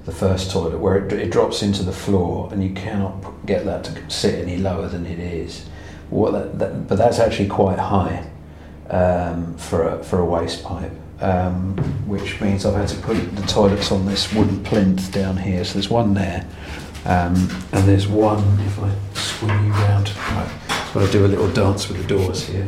the first toilet, where it drops into the floor, and you cannot get that to sit any lower than it is. But that's actually quite high for a waste pipe, which means I've had to put the toilets on this wooden plinth down here. So there's one there, and there's one, if I swing you round, I've got to do a little dance with the doors here.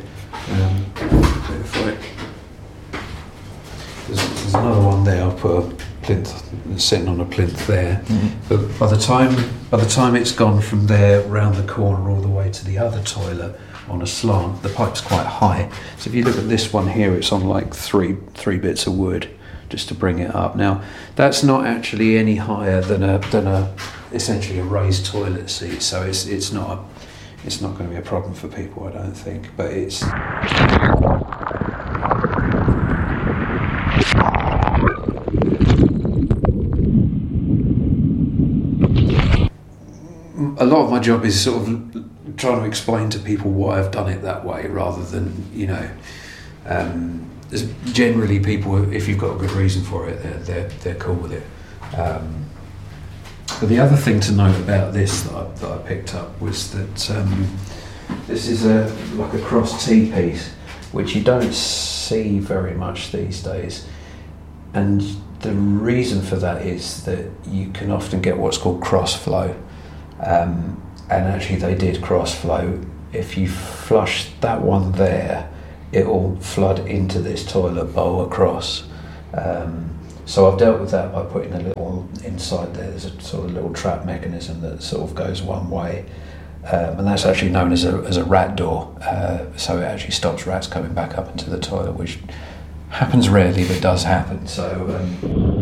There's another one there. I'll put a plinth, sitting on a plinth there. Mm-hmm. But by the time it's gone from there round the corner all the way to the other toilet on a slant, the pipe's quite high. So if you look at this one here, it's on like three bits of wood just to bring it up. Now that's not actually any higher than a essentially a raised toilet seat. So it's not going to be a problem for people, I don't think. But it's a lot of my job is sort of trying to explain to people why I've done it that way, rather than, generally people, if you've got a good reason for it, they're cool with it. But the other thing to note about this that I picked up was that this is like a cross T-piece, which you don't see very much these days. And the reason for that is that you can often get what's called cross flow. And actually they did cross flow. If you flush that one there, it will flood into this toilet bowl across. So I've dealt with that by putting a little inside there. There's a sort of little trap mechanism that sort of goes one way, and that's actually known as a rat door. So it actually stops rats coming back up into the toilet, which happens rarely but does happen. So